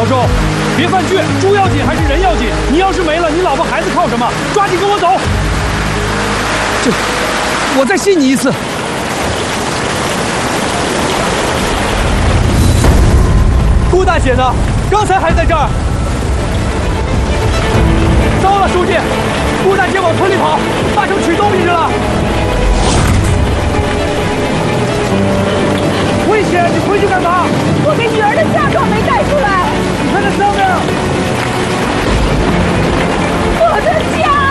小周，别犯倔，猪要紧还是人要紧？你要是没了，你老婆孩子靠什么？抓紧跟我走！我再信你一次。顾大姐呢？刚才还在这儿。糟了，书记，顾大姐往村里跑，大城取东西去了。危险！你回去干嘛？ 我给女儿的嫁妆没带出来。 你看那上面， 我的家。